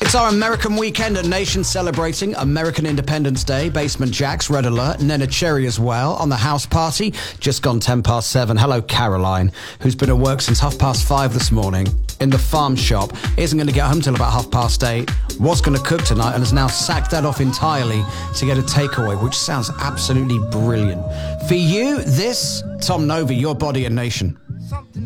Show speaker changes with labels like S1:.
S1: It's our American weekend, a nation celebrating American Independence Day. Basement Jaxx, Red Alert, Nena Cherry as well on the house party. Just gone 7:10. Hello, Caroline, who's been at work since 5:30 this morning in the farm shop. Isn't going to get home till about 8:30. Was going to cook tonight and has now sacked that off entirely to get a takeaway, which sounds absolutely brilliant. For you, this, Tom Novy, Your Body and Nation.